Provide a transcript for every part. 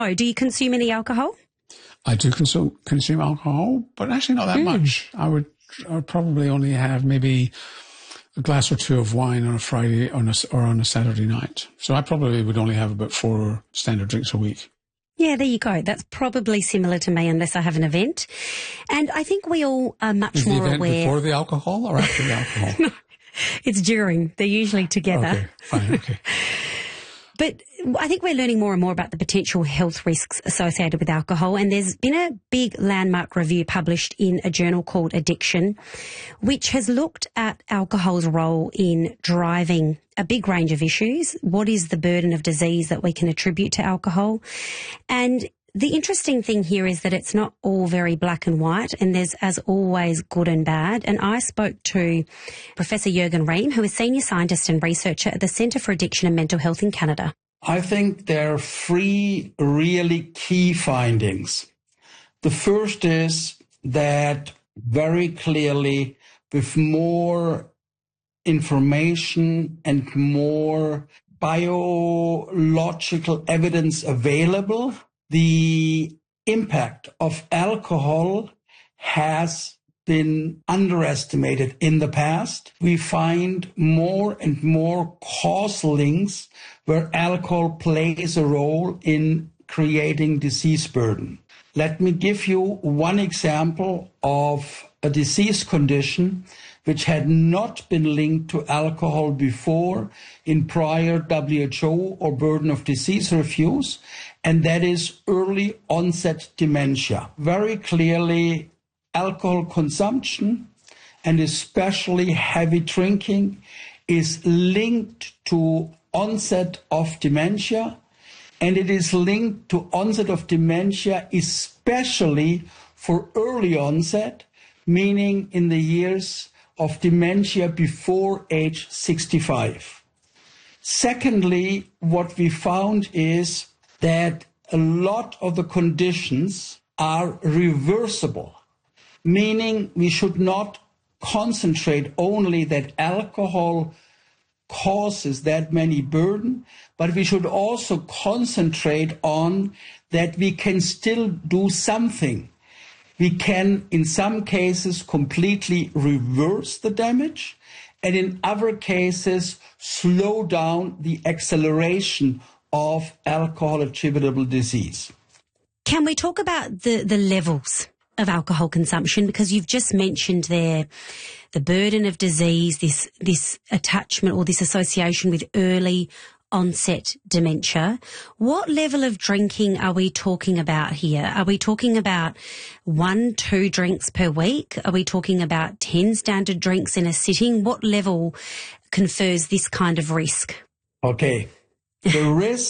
Oh, do you consume any alcohol? I do consume alcohol, but actually not that much. I would probably only have maybe a glass or two of wine on a Friday or on a Saturday night. So I probably would only have about 4 standard drinks a week. Yeah, there you go. That's probably similar to me unless I have an event. And I think we all are much more aware. Is the event before the alcohol or after the alcohol? No, it's during. They're usually together. Okay, fine, okay. But I think we're learning more and more about the potential health risks associated with alcohol, and there's been a big landmark review published in a journal called Addiction, which has looked at alcohol's role in driving a big range of issues. What is the burden of disease that we can attribute to alcohol? And the interesting thing here is that it's not all very black and white, and there's, as always, good and bad. And I spoke to Professor Jürgen Rehm, who is Senior Scientist and Researcher at the Centre for Addiction and Mental Health in Canada. I think there are 3 really key findings. The first is that very clearly, with more information and more biological evidence available, the impact of alcohol has been underestimated in the past. We find more and more causal links where alcohol plays a role in creating disease burden. Let me give you one example of a disease condition which had not been linked to alcohol before in prior WHO or burden of disease reviews, and that is early onset dementia. Very clearly, alcohol consumption, and especially heavy drinking, is linked to onset of dementia, and it is linked to onset of dementia especially for early onset, meaning in the years of dementia before age 65. Secondly, what we found is that a lot of the conditions are reversible, meaning we should not concentrate only that alcohol causes that many burden, but we should also concentrate on that we can still do something. We can, in some cases, completely reverse the damage, and in other cases, slow down the acceleration of alcohol-attributable disease. Can we talk about the levels of alcohol consumption? Because you've just mentioned there the burden of disease, this attachment or this association with early onset dementia. What level of drinking are we talking about here? Are we talking about 1-2 drinks per week? Are we talking about 10 standard drinks in a sitting? What level confers this kind of risk? Okay. The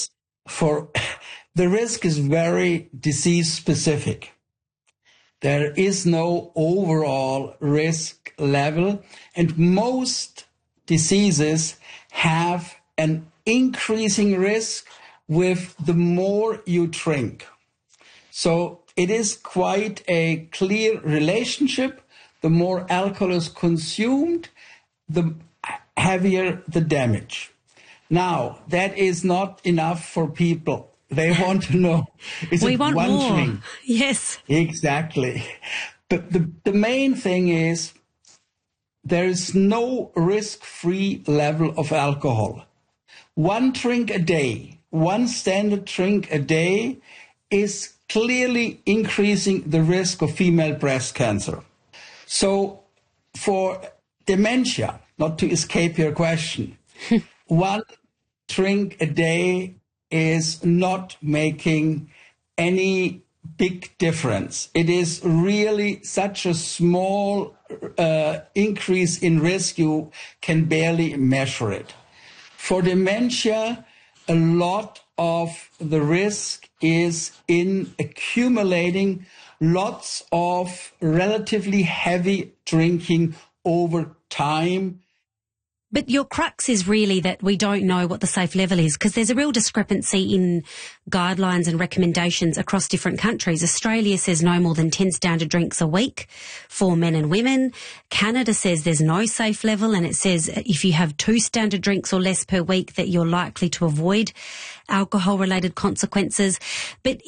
risk is very disease specific. There is no overall risk level, and most diseases have an increasing risk with the more you drink. So it is quite a clear relationship. The more alcohol is consumed, the heavier the damage. Now, that is not enough for people. They want to know, is we it want one more. drink? Yes. Exactly. But the main thing is there is no risk-free level of alcohol. 1 drink a day, 1 standard drink a day is clearly increasing the risk of female breast cancer. So for dementia, not to escape your question, 1 drink a day is not making any big difference. It is really such a small increase in risk, you can barely measure it. For dementia, a lot of the risk is in accumulating lots of relatively heavy drinking over time. But your crux is really that we don't know what the safe level is, because there's a real discrepancy in guidelines and recommendations across different countries. Australia says no more than 10 standard drinks a week for men and women. Canada says there's no safe level, and it says if you have 2 standard drinks or less per week that you're likely to avoid alcohol-related consequences. But